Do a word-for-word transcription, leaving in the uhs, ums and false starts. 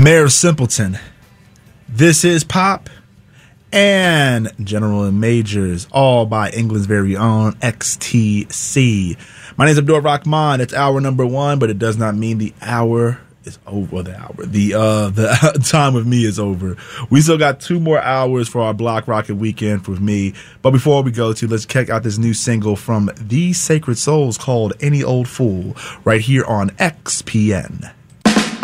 Mayor Simpleton. This is Pop and General and Majors, all by England's very own X T C. My name is Abdul Rahman. It's hour number one, but it does not mean the hour is over. The hour, the uh, the time with me is over. We still got two more hours for our Block Rocket weekend with me. But before we go to, let's check out this new single from The Sacred Souls called "Any Old Fool" right here on X P N.